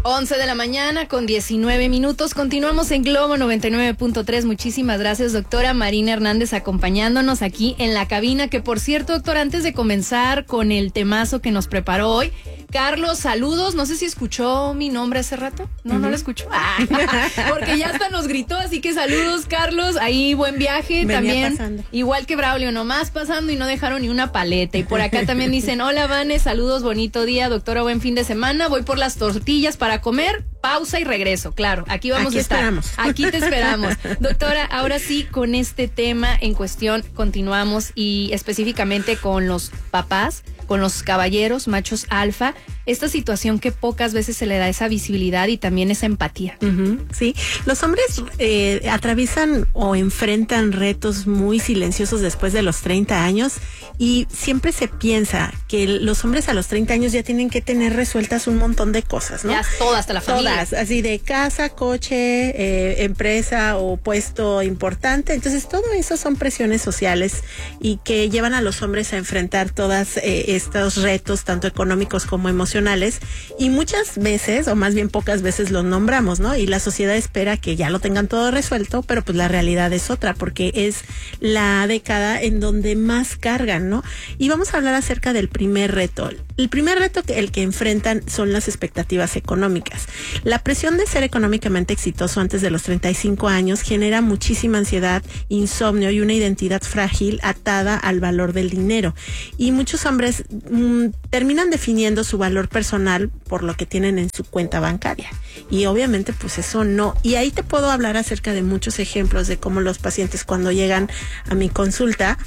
11 de la mañana con 19 minutos. Continuamos en Globo 99.3. Muchísimas gracias, doctora Marina Hernández, acompañándonos aquí en la cabina. Que por cierto, doctor, antes de comenzar con el temazo que nos preparó hoy, Carlos, saludos. No sé si escuchó mi nombre hace rato. No, no lo escuchó. Porque ya hasta nos gritó, así que saludos, Carlos. Ahí buen viaje. Venía también pasando. Igual que Braulio, nomás pasando y no dejaron ni una paleta. Y por acá también dicen, hola, Vane, saludos, bonito día, doctora, buen fin de semana. Voy por las tortillas para comer, pausa y regreso. Claro, aquí vamos a estar. Esperamos. Aquí te esperamos. Doctora, ahora sí, con este tema en cuestión continuamos, y específicamente con los papás, con los caballeros, machos alfa, esta situación que pocas veces se le da esa visibilidad y también esa empatía. Sí, los hombres atraviesan o enfrentan retos muy silenciosos después de los 30 años, y siempre se piensa que los hombres a los 30 años ya tienen que tener resueltas un montón de cosas, ¿no? Ya todas, hasta la familia. Todas, así de casa, coche, empresa o puesto importante. Entonces todo eso son presiones sociales y que llevan a los hombres a enfrentar todas estos retos, tanto económicos como emocionales, y muchas veces, o más bien pocas veces, los nombramos, ¿no? Y la sociedad espera que ya lo tengan todo resuelto, pero pues la realidad es otra, porque es la década en donde más cargan, ¿no? Y vamos a hablar acerca del primer reto. El primer reto el que enfrentan son las expectativas económicas. La presión de ser económicamente exitoso antes de los 35 años genera muchísima ansiedad, insomnio y una identidad frágil atada al valor del dinero. Y muchos hombres terminan definiendo su valor personal por lo que tienen en su cuenta bancaria. Y obviamente pues eso no. Y ahí te puedo hablar acerca de muchos ejemplos de cómo los pacientes, cuando llegan a mi consulta,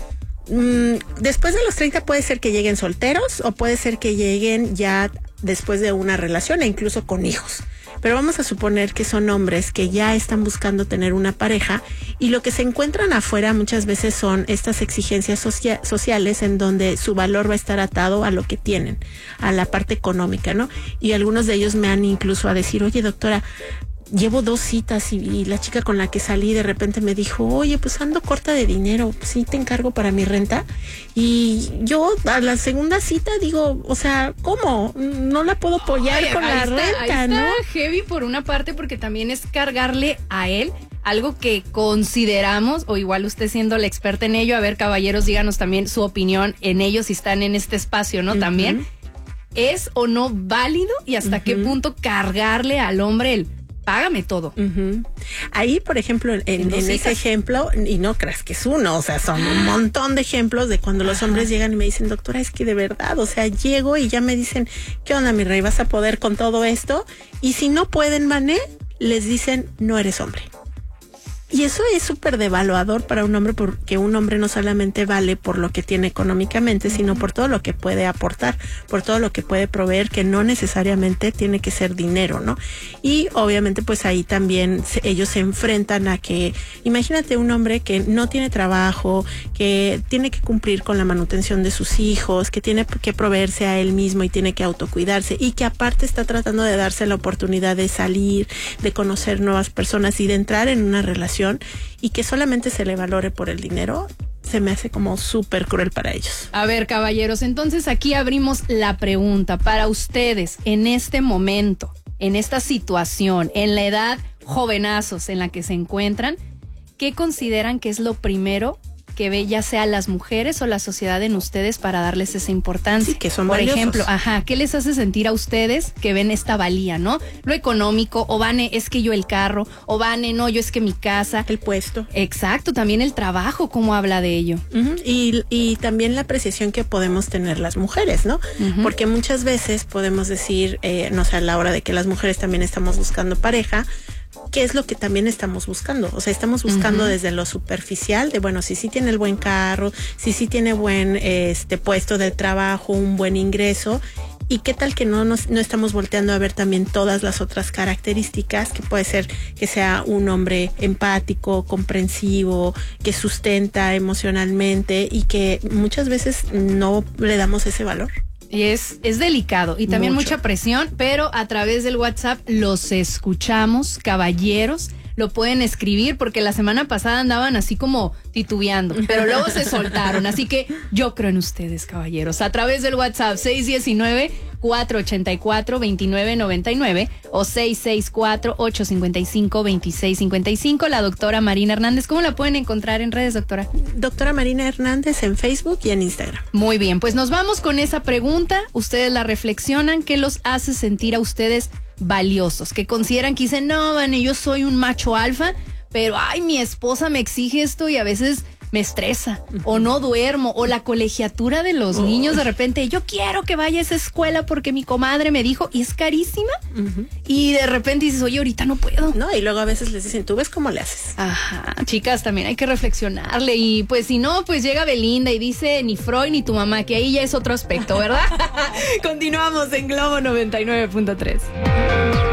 después de los 30 puede ser que lleguen solteros o puede ser que lleguen ya después de una relación e incluso con hijos. Pero vamos a suponer que son hombres que ya están buscando tener una pareja, y lo que se encuentran afuera muchas veces son estas exigencias sociales en donde su valor va a estar atado a lo que tienen, a la parte económica, ¿no? Y algunos de ellos me han incluso a decir, oye, doctora, llevo 2 citas y la chica con la que salí de repente me dijo, oye, pues ando corta de dinero, sí te encargo para mi renta. Y yo a la segunda cita digo, o sea, ¿cómo? No la puedo apoyar con la renta, ¿no? Está heavy por una parte, porque también es cargarle a él algo que consideramos, o igual usted siendo la experta en ello, a ver, caballeros, díganos también su opinión en ello, si están en este espacio, ¿no? También, ¿es o no válido y hasta qué punto cargarle al hombre el págame todo? Ahí, por ejemplo, en ese ejemplo, y no creas que es uno, o sea, son un montón de ejemplos de cuando los hombres llegan y me dicen, doctora, es que de verdad, o sea, llego y ya me dicen, ¿qué onda, mi rey? ¿Vas a poder con todo esto? Y si no pueden, mané, les dicen, no eres hombre. Y eso es súper devaluador para un hombre, porque un hombre no solamente vale por lo que tiene económicamente, sino por todo lo que puede aportar, por todo lo que puede proveer, que no necesariamente tiene que ser dinero, ¿no? Y obviamente pues ahí también ellos se enfrentan a que, imagínate un hombre que no tiene trabajo, que tiene que cumplir con la manutención de sus hijos, que tiene que proveerse a él mismo y tiene que autocuidarse, y que aparte está tratando de darse la oportunidad de salir, de conocer nuevas personas y de entrar en una relación, y que solamente se le valore por el dinero, se me hace como súper cruel para ellos. A ver, caballeros, entonces aquí abrimos la pregunta para ustedes en este momento, en esta situación, en la edad jovenazos en la que se encuentran. ¿Qué consideran que es lo primero que ve ya sea las mujeres o la sociedad en ustedes para darles esa importancia? Sí, que son Por valiosos. ejemplo, ¿qué les hace sentir a ustedes que ven esta valía, no? Lo económico, o Vane, es que yo el carro, o Vane, no, yo es que mi casa. El puesto. Exacto, también el trabajo, ¿cómo habla de ello? Y también la apreciación que podemos tener las mujeres, ¿no? Porque muchas veces podemos decir, no sé, a la hora de que las mujeres también estamos buscando pareja, ¿qué es lo que también estamos buscando? O sea, estamos buscando desde lo superficial, de bueno, si sí tiene el buen carro, si sí tiene buen puesto de trabajo, un buen ingreso, y qué tal que no estamos volteando a ver también todas las otras características, que puede ser que sea un hombre empático, comprensivo, que sustenta emocionalmente, y que muchas veces no le damos ese valor. Y es delicado y también Mucho. mucha presión, pero a través del WhatsApp los escuchamos, caballeros. lo pueden escribir, porque la semana pasada andaban así como titubeando, pero luego se soltaron. Así que yo creo en ustedes, caballeros, a través del WhatsApp 619-484-2999 o 664-855-2655. La doctora Marina Hernández, ¿cómo la pueden encontrar en redes, doctora? Doctora Marina Hernández en Facebook y en Instagram. Muy bien, pues nos vamos con esa pregunta. Ustedes la reflexionan. ¿Qué los hace sentir a ustedes valiosos? Que consideran que dicen, no, Vane, yo soy un macho alfa, pero ay, mi esposa me exige esto y a veces me estresa, o no duermo, o la colegiatura de los niños de repente, yo quiero que vaya a esa escuela porque mi comadre me dijo, y es carísima, y de repente dices, oye, ahorita no puedo. No, y luego a veces les dicen, ¿tú ves cómo le haces? Ajá, chicas, también hay que reflexionarle, y pues si no, pues llega Belinda y dice, ni Freud ni tu mamá, que ahí ya es otro aspecto, ¿verdad? Continuamos en Globo 99.3.